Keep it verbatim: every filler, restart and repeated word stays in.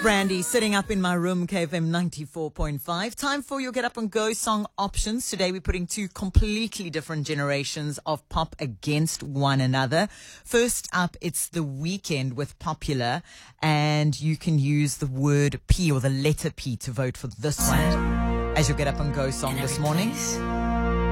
Brandy sitting up in my room, K F M ninety-four point five. Time for your Get Up and Go song options. Today we're putting two completely different generations of pop against one another. First up, it's The Weeknd with Popular, and you can use the word P or the letter P to vote for this one as your Get Up and Go song this morning.